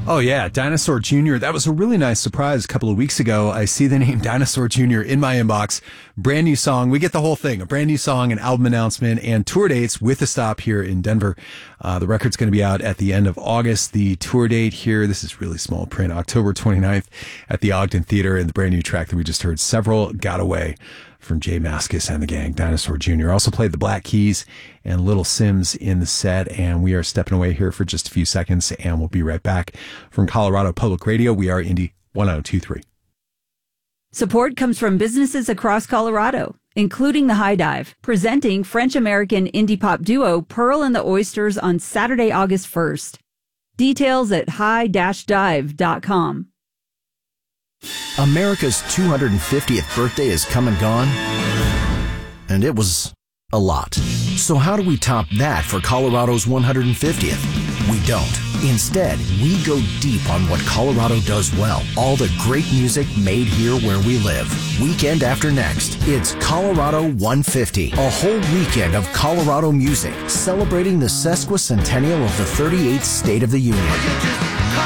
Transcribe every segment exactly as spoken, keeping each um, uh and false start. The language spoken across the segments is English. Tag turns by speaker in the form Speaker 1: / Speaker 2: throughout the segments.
Speaker 1: Oh, yeah, Dinosaur Junior That was a really nice surprise a couple of weeks ago. I see the name Dinosaur Junior in my inbox. Brand new song. We get the whole thing. A brand new song, an album announcement, and tour dates with a stop here in Denver. Uh, the record's going to be out at the end of August. The tour date here, this is really small print, October twenty-ninth at the Ogden Theater. And the brand new track that we just heard, Several Got Away, from Jay Mascis and the gang, Dinosaur Junior Also played the Black Keys and Little Sims in the set, and we are stepping away here for just a few seconds, and we'll be right back from Colorado Public Radio. We are Indy one oh two point three.
Speaker 2: Support comes from businesses across Colorado, including The High Dive, presenting French-American indie pop duo Pearl and the Oysters on Saturday, August first. Details at high dash dive dot com.
Speaker 3: America's two hundred fiftieth birthday has come and gone, and it was a lot. So how do we top that for Colorado's one hundred fiftieth? We don't. Instead, we go deep on what Colorado does well. All the great music made here where we live. Weekend after next, it's Colorado one fifty. A whole weekend of Colorado music celebrating the sesquicentennial of the thirty-eighth State of the Union.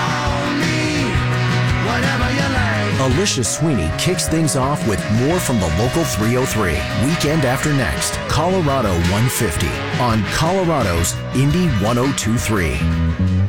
Speaker 3: Alicia Sweeney kicks things off with more from the local three oh three. Weekend after next, Colorado one fifty on Colorado's Indy one oh two point three.